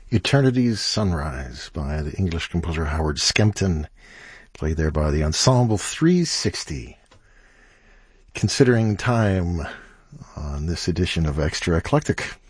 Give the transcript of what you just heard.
Eternity's Sunrise by the English composer Howard Skempton, played there by the Ensemble 360. Considering time on this edition of Extra Eclectic,